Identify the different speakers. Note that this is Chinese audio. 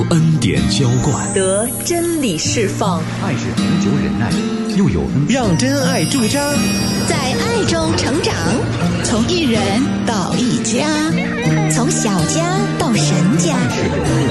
Speaker 1: 恩典浇灌，
Speaker 2: 得真理释放。
Speaker 3: 爱是恒久忍耐，又有恩。
Speaker 4: 让真爱驻扎，
Speaker 5: 在爱中成长，从一人到一家，从小家到神家。